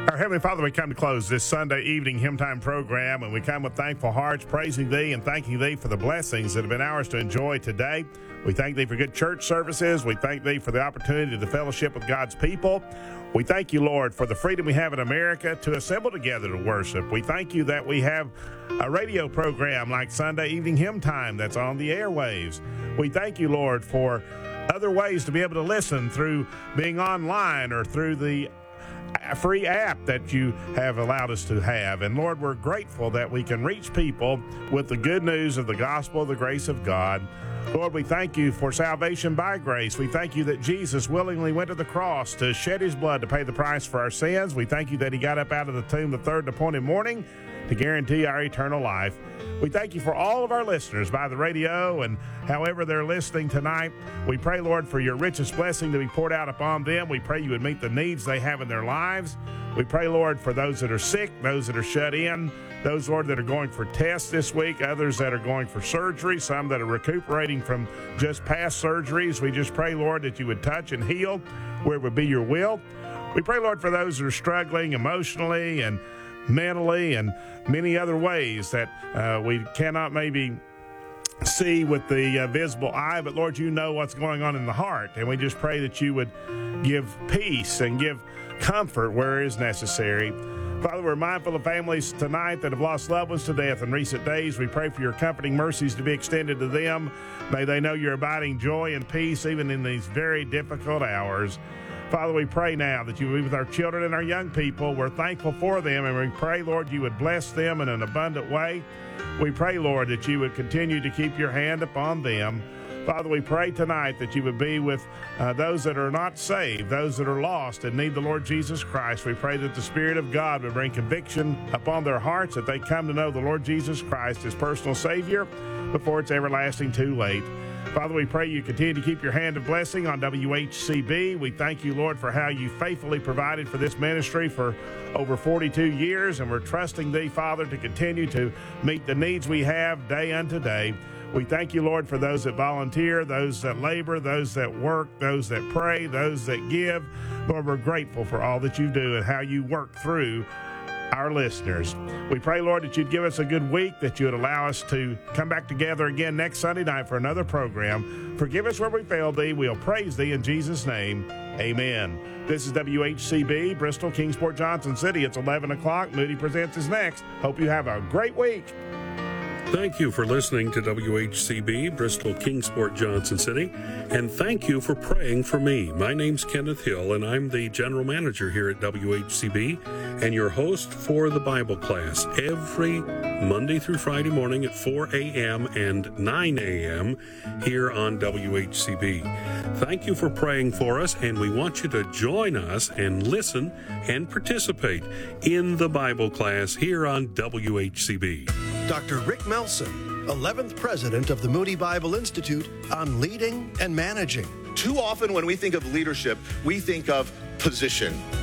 Our Heavenly Father, we come to close this Sunday evening Hymn Time program, and we come with thankful hearts, praising Thee and thanking Thee for the blessings that have been ours to enjoy today. We thank Thee for good church services. We thank Thee for the opportunity to fellowship with God's people. We thank You, Lord, for the freedom we have in America to assemble together to worship. We thank You that we have a radio program like Sunday Evening Hymn Time that's on the airwaves. We thank You, Lord, for other ways to be able to listen through being online or through the free app that You have allowed us to have. And Lord, we're grateful that we can reach people with the good news of the gospel of the grace of God. Lord, we thank You for salvation by grace. We thank You that Jesus willingly went to the cross to shed His blood to pay the price for our sins. We thank You that He got up out of the tomb the third appointed morning to guarantee our eternal life. We thank You for all of our listeners by the radio and however they're listening tonight. We pray, Lord, for Your richest blessing to be poured out upon them. We pray You would meet the needs they have in their lives. We pray, Lord, for those that are sick, those that are shut in, those, Lord, that are going for tests this week, others that are going for surgery, some that are recuperating from just past surgeries. We just pray, Lord, that You would touch and heal where it would be Your will. We pray, Lord, for those that are struggling emotionally and mentally and many other ways that we cannot maybe see with the visible eye, but Lord, You know what's going on in the heart, and we just pray that You would give peace and give comfort where it is necessary. Father, we're mindful of families tonight that have lost loved ones to death in recent days. We pray for Your comforting mercies to be extended to them. May they know Your abiding joy and peace even in these very difficult hours. Father, we pray now that You would be with our children and our young people. We're thankful for them, and we pray, Lord, You would bless them in an abundant way. We pray, Lord, that You would continue to keep Your hand upon them. Father, we pray tonight that You would be with those that are not saved, those that are lost and need the Lord Jesus Christ. We pray that the Spirit of God would bring conviction upon their hearts, that they come to know the Lord Jesus Christ as personal Savior before it's everlasting too late. Father, we pray You continue to keep Your hand of blessing on WHCB. We thank You, Lord, for how You faithfully provided for this ministry for over 42 years, and we're trusting Thee, Father, to continue to meet the needs we have day unto day. We thank You, Lord, for those that volunteer, those that labor, those that work, those that pray, those that give. Lord, we're grateful for all that You do and how You work through our listeners. We pray, Lord, that You'd give us a good week, that You would allow us to come back together again next Sunday night for another program. Forgive us where we failed Thee. We'll praise Thee in Jesus' name. Amen. This is WHCB, Bristol, Kingsport, Johnson City. It's 11 o'clock. Moody Presents is next. Hope you have a great week. Thank you for listening to WHCB, Bristol, Kingsport, Johnson City, and thank you for praying for me. My name's Kenneth Hill, and I'm the General Manager here at WHCB and your host for the Bible class every Monday through Friday morning at 4 a.m. and 9 a.m. here on WHCB. Thank you for praying for us, and we want you to join us and listen and participate in the Bible class here on WHCB. Dr. Rick Melson, 11th President of the Moody Bible Institute, on leading and managing. Too often when we think of leadership, we think of position.